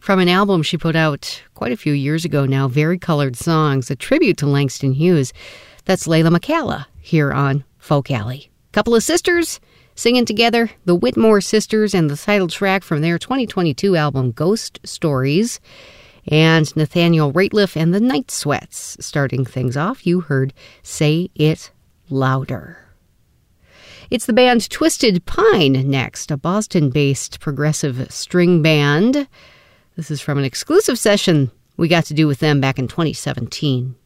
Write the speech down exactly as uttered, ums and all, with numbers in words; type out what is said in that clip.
from an album she put out quite a few years ago now, Very Colored Songs, a tribute to Langston Hughes. That's Layla McCalla here on Folk Alley. Couple of sisters singing together, the Whitmore Sisters, and the title track from their twenty twenty-two album, Ghost Stories. And Nathaniel Rateliff and the Night Sweats. Starting things off, you heard Say It Louder. It's the band Twisted Pine next, a Boston-based progressive string band. This is from an exclusive session we got to do with them back in twenty seventeen.